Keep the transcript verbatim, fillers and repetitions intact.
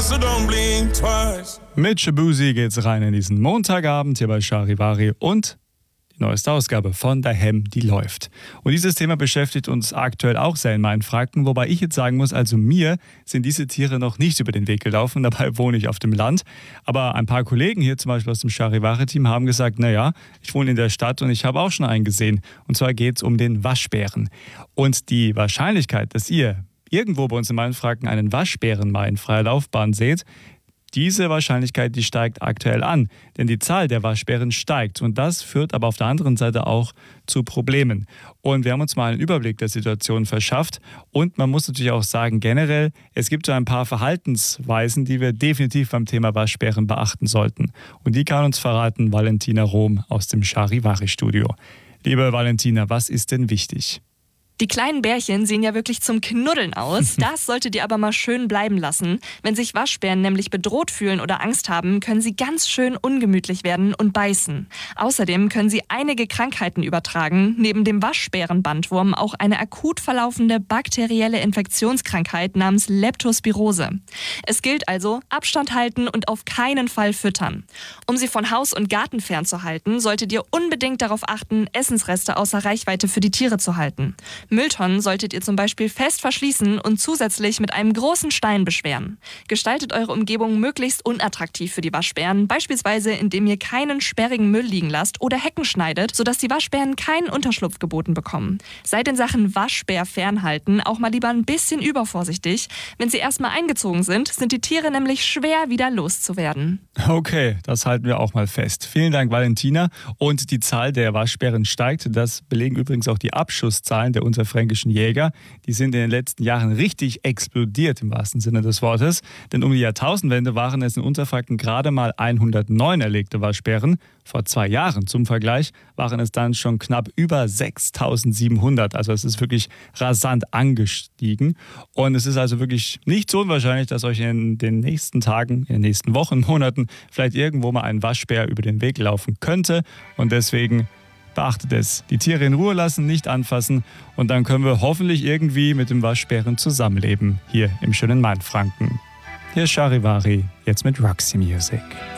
so don't blink twice. Mit Shabuzi geht's rein in diesen Montagabend hier bei Charivari und die neueste Ausgabe von Daheim, die läuft. Und dieses Thema beschäftigt uns aktuell auch sehr in meinen Franken, wobei ich jetzt sagen muss, also mir sind diese Tiere noch nicht über den Weg gelaufen, dabei wohne ich auf dem Land. Aber ein paar Kollegen hier, zum Beispiel aus dem Charivari-Team, haben gesagt, naja, ich wohne in der Stadt und ich habe auch schon einen gesehen. Und zwar geht es um den Waschbären. Und die Wahrscheinlichkeit, dass ihr irgendwo bei uns in Mainfranken einen Waschbären mal in freier Laufbahn seht, diese Wahrscheinlichkeit, die steigt aktuell an, denn die Zahl der Waschbären steigt und das führt aber auf der anderen Seite auch zu Problemen. Und wir haben uns mal einen Überblick der Situation verschafft und man muss natürlich auch sagen, generell, es gibt so ein paar Verhaltensweisen, die wir definitiv beim Thema Waschbären beachten sollten. Und die kann uns verraten Valentina Rohm aus dem Charivari-Studio. Liebe Valentina, was ist denn wichtig? Die kleinen Bärchen sehen ja wirklich zum Knuddeln aus. Das solltet ihr aber mal schön bleiben lassen. Wenn sich Waschbären nämlich bedroht fühlen oder Angst haben, können sie ganz schön ungemütlich werden und beißen. Außerdem können sie einige Krankheiten übertragen. Neben dem Waschbärenbandwurm auch eine akut verlaufende bakterielle Infektionskrankheit namens Leptospirose. Es gilt also, Abstand halten und auf keinen Fall füttern. Um sie von Haus und Garten fernzuhalten, solltet ihr unbedingt darauf achten, Essensreste außer Reichweite für die Tiere zu halten. Mülltonnen solltet ihr zum Beispiel fest verschließen und zusätzlich mit einem großen Stein beschweren. Gestaltet eure Umgebung möglichst unattraktiv für die Waschbären, beispielsweise indem ihr keinen sperrigen Müll liegen lasst oder Hecken schneidet, sodass die Waschbären keinen Unterschlupf geboten bekommen. Seid in Sachen Waschbär fernhalten auch mal lieber ein bisschen übervorsichtig. Wenn sie erstmal eingezogen sind, sind die Tiere nämlich schwer wieder loszuwerden. Okay, das halten wir auch mal fest. Vielen Dank, Valentina. Und die Zahl der Waschbären steigt. Das belegen übrigens auch die Abschusszahlen der unterfränkischen Jäger. Die sind in den letzten Jahren richtig explodiert im wahrsten Sinne des Wortes. Denn um die Jahrtausendwende waren es in Unterfranken gerade mal hundertneun erlegte Waschbären. Vor zwei Jahren zum Vergleich waren es dann schon knapp über sechstausendsiebenhundert. Also es ist wirklich rasant angestiegen. Und es ist also wirklich nicht so unwahrscheinlich, dass euch in den nächsten Tagen, in den nächsten Wochen, Monaten vielleicht irgendwo mal ein Waschbär über den Weg laufen könnte. Und deswegen beachtet es. Die Tiere in Ruhe lassen, nicht anfassen und dann können wir hoffentlich irgendwie mit dem Waschbären zusammenleben, hier im schönen Mainfranken. Hier ist Charivari, jetzt mit Roxy Music.